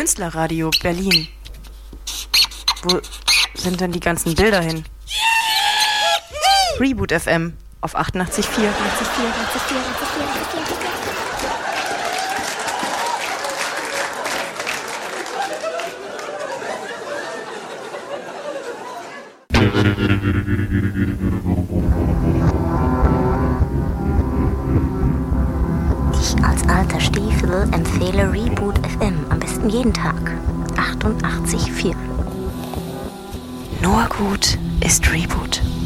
Künstlerradio Berlin. Wo sind denn die ganzen Bilder hin? Reboot FM auf 88,4. Ich als alter Stiefel empfehle Reboot FM am besten jeden Tag. 88,4. Nur gut ist Reboot.